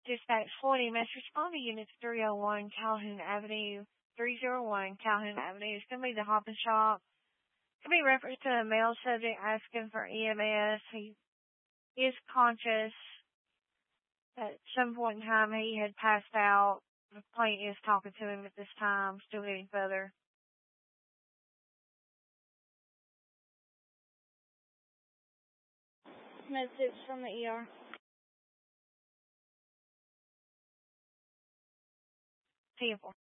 Dispatch 40 must respond to Units 301 Calhoun Avenue. 301 Calhoun Avenue. It's going to be the Hop and Shop. Could be reference to a male subject asking for EMS. He is conscious. At some point in time, he had passed out. The plane is talking to him at this time. Still getting further. Message from the ER. 10-4.